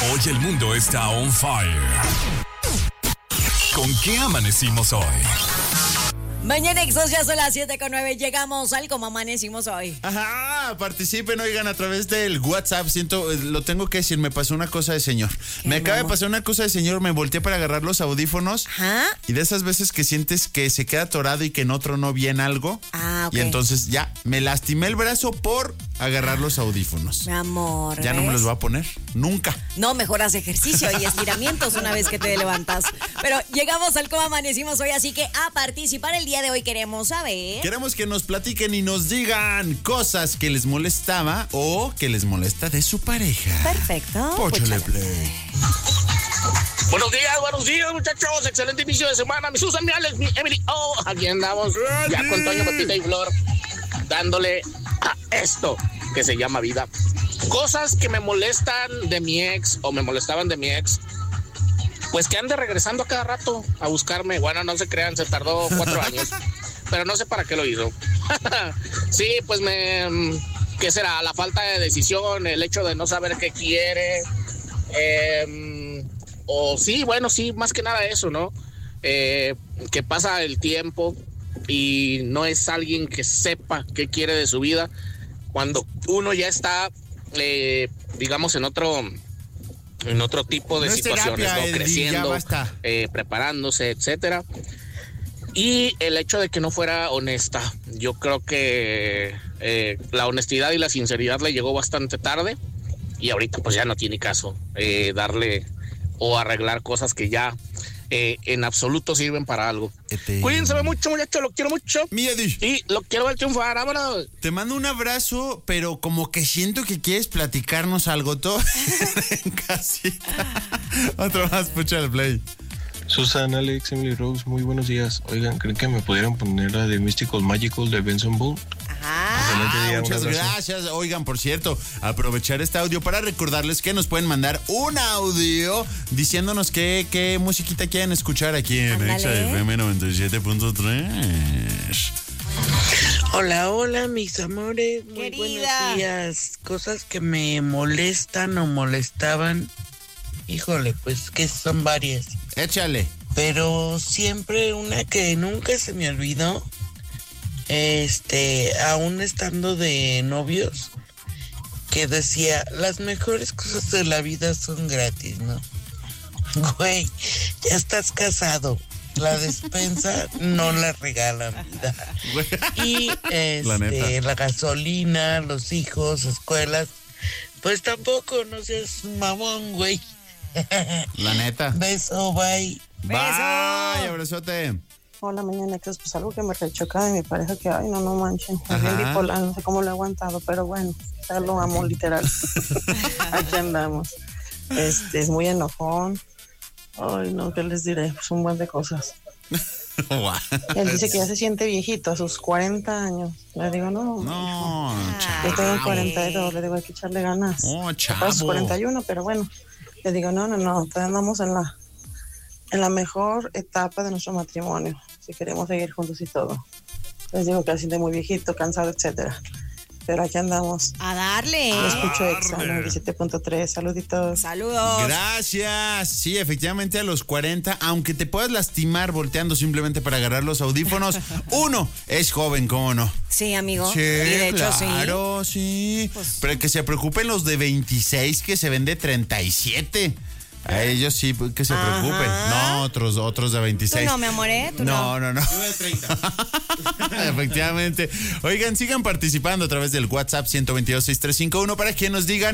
Hoy el mundo está on fire. ¿Con qué amanecimos hoy? Mañana ya son las 7:09. Llegamos al cómo amanecimos hoy. Ajá, participen, oigan, a través del WhatsApp. Lo tengo que decir, me pasó una cosa de señor. Me acaba de pasar una cosa de señor, me volteé para agarrar los audífonos. Ajá. Y de esas veces que sientes que se queda atorado y que en otro no bien algo. Ah, ok. Y entonces ya, me lastimé el brazo por agarrar los audífonos. Mi amor. Ya ¿ves? no me los voy a poner, nunca. No, mejor haz ejercicio y estiramientos una vez que te levantas. Pero llegamos al cómo amanecimos hoy, así que a participar el día de hoy queremos saber. Queremos que nos platiquen y nos digan cosas que les molestaba o que les molesta de su pareja. Perfecto. Póchale Púchala. play. Buenos días, muchachos. Excelente inicio de semana. Mi Susan, mi Alex, mi Emily. Oh, aquí andamos. Ya con Toño, Pepita y Flor. Dándole a esto que se llama vida. Cosas que me molestan de mi ex o me molestaban de mi ex. Pues que ande regresando a cada rato a buscarme. Bueno, no se crean, se tardó 4 años. Pero no sé para qué lo hizo. Sí, pues ¿qué será? La falta de decisión, el hecho de no saber qué quiere. O sí, bueno, sí, más que nada eso, ¿no? Que pasa el tiempo y no es alguien que sepa qué quiere de su vida. Cuando uno ya está, digamos, en otro tipo de situaciones, terapia, ¿no? Creciendo, preparándose, etcétera. Y el hecho de que no fuera honesta, yo creo que la honestidad y la sinceridad le llegó bastante tarde y ahorita pues ya no tiene caso darle o arreglar cosas que ya en absoluto sirven para algo. Cuídense mucho, muchachos, lo quiero mucho. Y lo quiero ver triunfar, vámonos. Te mando un abrazo, pero como que siento que quieres platicarnos algo todo en casita. Otro más, pucha el play. Susan, Alex, Emily Rose, muy buenos días. Oigan, ¿creen que me pudieran poner la de Mystical Magical de Benson Boone? Muchas gracias. Oigan, por cierto, aprovechar este audio para recordarles que nos pueden mandar un audio diciéndonos qué musiquita quieren escuchar aquí en XFM 97.3. Hola, mis amores. Muy Querida. buenos días. Cosas que me molestan o molestaban. Híjole, pues que son varias. Échale. Pero siempre una que nunca se me olvidó. Aún estando de novios, que decía, las mejores cosas de la vida son gratis, ¿no? Güey, ya estás casado. La despensa no la regalan, vida. Y la gasolina, los hijos, escuelas, pues tampoco, no seas mamón, güey. La neta. Beso, bye. Bye, abrazote. Hola, mañana, pues algo que me rechoca de mi pareja que, ay, no manchen, es bien bipolar, no sé cómo lo he aguantado, pero bueno, ya lo amo literal. Aquí andamos. Es muy enojón. Ay, no, ¿qué les diré? Pues un buen de cosas. Él dice que ya se siente viejito a sus 40 años. Le digo, no, chavo. yo tengo 42, le digo, hay que echarle ganas. Chavo. A sus 41, pero bueno, le digo, no, todavía andamos en la mejor etapa de nuestro matrimonio, si queremos seguir juntos y todo. Les digo que se siente muy viejito, cansado, etcétera. Pero aquí andamos. A darle. Lo escucho Exa 97.3. Saluditos. Saludos. Gracias. Sí, efectivamente a los 40, aunque te puedas lastimar volteando simplemente para agarrar los audífonos, uno es joven, ¿cómo no? Sí, amigo. Sí, y de hecho, claro, sí. Pues, pero que se preocupen los de 26 que se ven de 37. A ellos sí, que se preocupen. No, otros de 26. Tú no, mi amor, ¿Tú no. Yo de 30. Efectivamente. Oigan, sigan participando a través del WhatsApp 122-6351 para que nos digan